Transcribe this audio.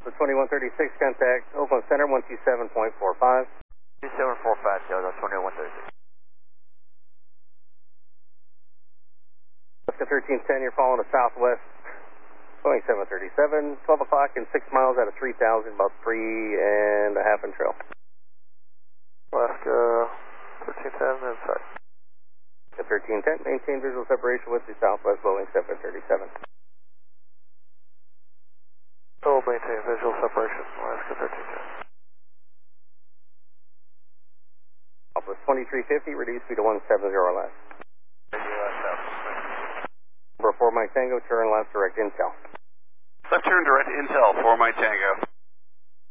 Alpha 2136, contact Oakland Center 127.45. 2745, Delta 2136. Alaska 1310, you're following to southwest, Boeing 737, 12 o'clock and 6 miles out of 3,000, about 3.5 in trail. Alaska 1310, inside. 1310, maintain visual separation with the southwest Boeing 737. Oh, maintain visual separation, Alaska 1310. Alpha 2350, reduce speed to 170 or less. Number 4 Mike Tango, turn left direct intel. Left turn direct intel, 4 Mike Tango.